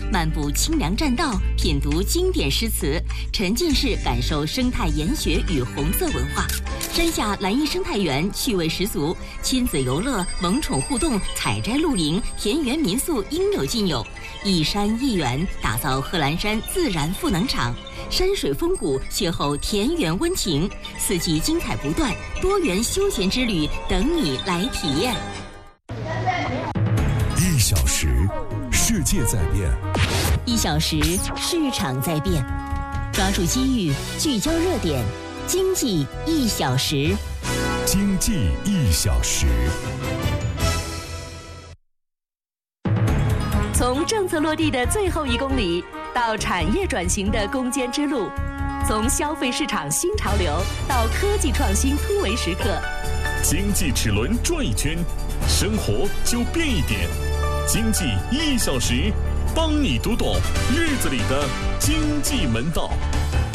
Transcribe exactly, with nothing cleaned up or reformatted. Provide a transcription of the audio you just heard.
漫步清凉栈道，品读经典诗词，沉浸式感受生态研学与红色文化。山下蓝荫生态园趣味十足，亲子游乐、萌宠互动、采摘露营、田园民宿应有尽有。一山一园，打造贺兰山自然赋能场，山水风谷，邂逅田园温情，四季精彩不断，多元休闲之旅等你来体验。 一小时，世界在变； 一小时，市场在变。抓住机遇，聚焦热点，经济一小时。 经济一小时。 从政策落地的最后一公里，到产业转型的攻坚之路，从消费市场新潮流到科技创新突围时刻， 经济齿轮转一圈，生活就变一点。经济一小时，帮你读懂日子里的经济门道。